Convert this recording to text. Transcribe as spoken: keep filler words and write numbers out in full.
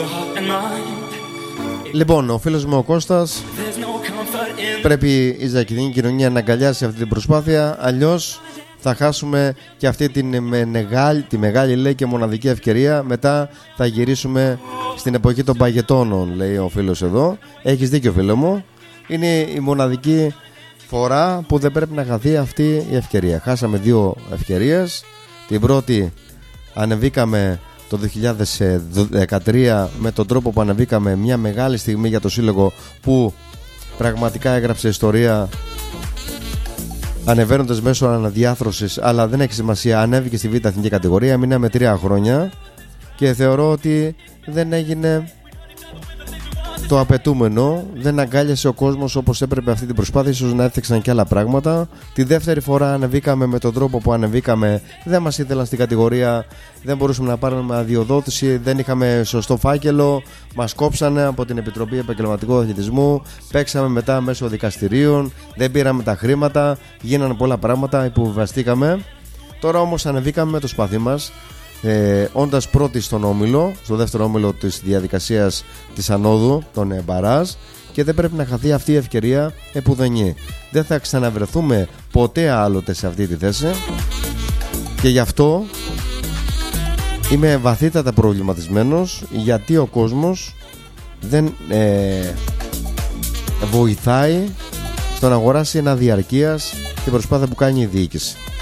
Λοιπόν, ο φίλος μου ο Κώστας πρέπει η Ζακηδίνη κοινωνία να αγκαλιάσει αυτή την προσπάθεια, αλλιώς θα χάσουμε και αυτή την μεγάλη, τη μεγάλη λέει και μοναδική ευκαιρία. Μετά θα γυρίσουμε στην εποχή των παγετώνων, λέει ο φίλος εδώ. Έχεις δίκιο φίλο μου. Είναι η μοναδική φορά που δεν πρέπει να χαθεί αυτή η ευκαιρία. Χάσαμε δύο ευκαιρίες. Την πρώτη ανεβήκαμε το δύο χιλιάδες δεκατρία με τον τρόπο που ανεβήκαμε, μια μεγάλη στιγμή για το σύλλογο που πραγματικά έγραψε ιστορία, ανεβαίνοντας μέσω αναδιάθρωσης, αλλά δεν έχει σημασία, ανέβηκε στη β' εθνική κατηγορία, μείναμε τρία χρόνια και θεωρώ ότι δεν έγινε το απαιτούμενο, δεν αγκάλιασε ο κόσμος όπως έπρεπε αυτή την προσπάθεια, ίσως να έφτιαξαν και άλλα πράγματα. Τη δεύτερη φορά ανεβήκαμε με τον τρόπο που ανεβήκαμε, δεν μας ήθελαν στην κατηγορία, δεν μπορούσαμε να πάρουμε αδειοδότηση, δεν είχαμε σωστό φάκελο, μας κόψανε από την Επιτροπή Επαγγελματικού Αθλητισμού, παίξαμε μετά μέσω δικαστηρίων, δεν πήραμε τα χρήματα, γίνανε πολλά πράγματα, υποβιβαστήκαμε. Τώρα όμως ανεβήκαμε με το σπαθί μας. Ε, όντας πρώτη στον όμιλο, στο δεύτερο όμιλο της διαδικασίας της ανόδου, τον Μπαράζ, και δεν πρέπει να χαθεί αυτή η ευκαιρία επουδενή. Δεν θα ξαναβρεθούμε ποτέ άλλοτε σε αυτή τη θέση και γι' αυτό είμαι βαθύτατα προβληματισμένος, γιατί ο κόσμος δεν ε, βοηθάει στο να αγοράσει ένα διαρκείας την προσπάθεια που κάνει η διοίκηση.